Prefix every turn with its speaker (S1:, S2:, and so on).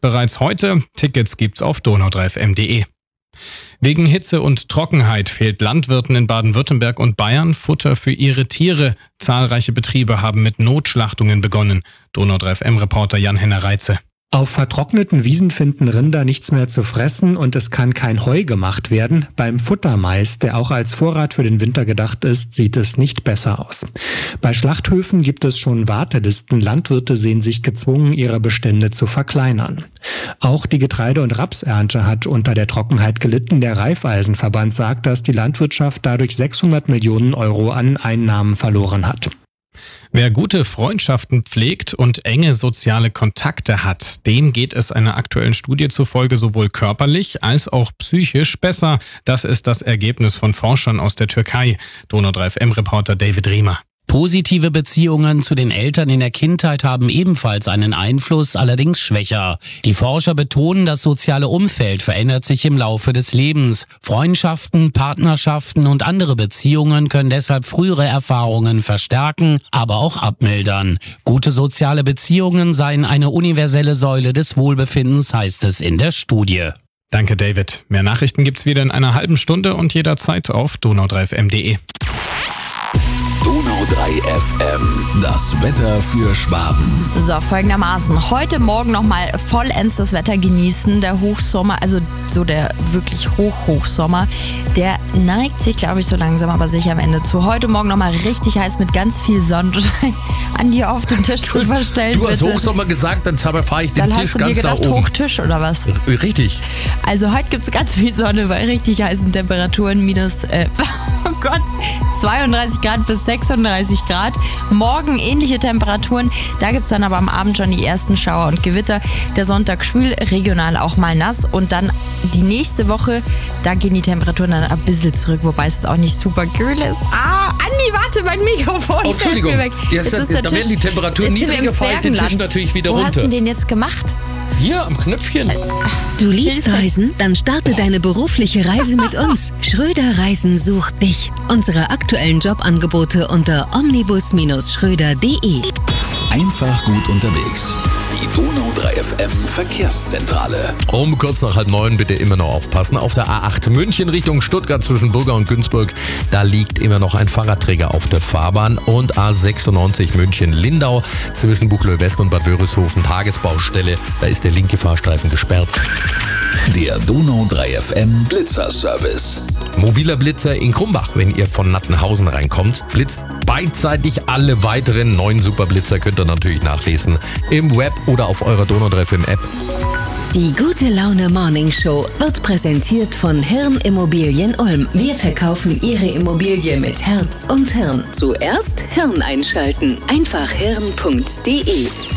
S1: bereits heute. Tickets gibt's auf donau3fm.de. Wegen Hitze und Trockenheit fehlt Landwirten in Baden-Württemberg und Bayern Futter für ihre Tiere. Zahlreiche Betriebe haben mit Notschlachtungen begonnen. Donau3FM-Reporter Jan-Henner Reitze.
S2: Auf vertrockneten Wiesen finden Rinder nichts mehr zu fressen und es kann kein Heu gemacht werden. Beim Futtermais, der auch als Vorrat für den Winter gedacht ist, sieht es nicht besser aus. Bei Schlachthöfen gibt es schon Wartelisten. Landwirte sehen sich gezwungen, ihre Bestände zu verkleinern. Auch die Getreide- und Rapsernte hat unter der Trockenheit gelitten. Der Raiffeisenverband sagt, dass die Landwirtschaft dadurch 600 Millionen Euro an Einnahmen verloren hat.
S1: Wer gute Freundschaften pflegt und enge soziale Kontakte hat, dem geht es einer aktuellen Studie zufolge sowohl körperlich als auch psychisch besser. Das ist das Ergebnis von Forschern aus der Türkei. Donau3FM-Reporter David Riemer.
S3: Positive Beziehungen zu den Eltern in der Kindheit haben ebenfalls einen Einfluss, allerdings schwächer. Die Forscher betonen, das soziale Umfeld verändert sich im Laufe des Lebens. Freundschaften, Partnerschaften und andere Beziehungen können deshalb frühere Erfahrungen verstärken, aber auch abmildern. Gute soziale Beziehungen seien eine universelle Säule des Wohlbefindens, heißt es in der Studie.
S1: Danke, David. Mehr Nachrichten gibt's wieder in einer halben Stunde und jederzeit auf donau3fm.de.
S4: Donau3FM, das Wetter für Schwaben.
S5: So, folgendermaßen. Heute Morgen nochmal vollends das Wetter genießen. Der Hochsommer, also so der wirklich Hochsommer, der neigt sich, glaube ich, so langsam aber sicher am Ende zu. Heute Morgen nochmal richtig heiß mit ganz viel Sonnenschein an dir auf den Tisch zu verstellen.
S6: Du hast Hochsommer gesagt, dann fahre ich den
S5: dann
S6: Tisch
S5: hast du
S6: ganz
S5: dir gedacht,
S6: nach oben.
S5: Hochtisch oder was?
S6: Richtig.
S5: Also heute gibt es ganz viel Sonne bei richtig heißen Temperaturen, minus, 32 Grad bis 36 Grad. Morgen ähnliche Temperaturen, da gibt es dann aber am Abend schon die ersten Schauer und Gewitter. Der Sonntag schwül, regional auch mal nass und dann die nächste Woche, da gehen die Temperaturen dann ein bisschen zurück, wobei es jetzt auch nicht super kühl ist. Andi, warte, mein Mikrofon
S6: Oh, Entschuldigung,
S5: fällt mir weg.
S6: da werden die Temperaturen niedriger, fällt der Tisch natürlich wieder
S5: Wo
S6: runter.
S5: hast du den jetzt gemacht?
S6: Hier am Knöpfchen.
S7: Du liebst Reisen? Dann starte deine berufliche Reise mit uns. Schröder Reisen sucht dich. Unsere aktuellen Jobangebote unter omnibus-schröder.de.
S4: Einfach gut unterwegs. Die Donau3FM Verkehrszentrale.
S6: Um kurz nach 8:30 bitte immer noch aufpassen. Auf der A8 München Richtung Stuttgart zwischen Burger und Günzburg, da liegt immer noch ein Fahrradträger auf der Fahrbahn. Und A96 München Lindau zwischen Buchloe West und Bad Wörishofen Tagesbaustelle, da ist der linke Fahrstreifen gesperrt.
S4: Der Donau3FM Blitzerservice.
S6: Mobiler Blitzer in Krumbach, wenn ihr von Nattenhausen reinkommt, blitzt beidseitig. Alle weiteren 9 Superblitzer könnt ihr natürlich nachlesen im Web oder auf eurer Donau3FM App.
S7: Die Gute Laune Morning Show wird präsentiert von Hirn Immobilien Ulm. Wir verkaufen Ihre Immobilie mit Herz und Hirn. Zuerst Hirn einschalten. Einfach hirn.de.